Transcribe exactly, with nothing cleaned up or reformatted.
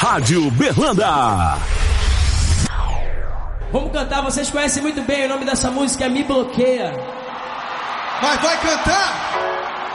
Rádio Berlanda. Vamos cantar, vocês conhecem muito bem o nome dessa música, é Me Bloqueia. Mas vai cantar?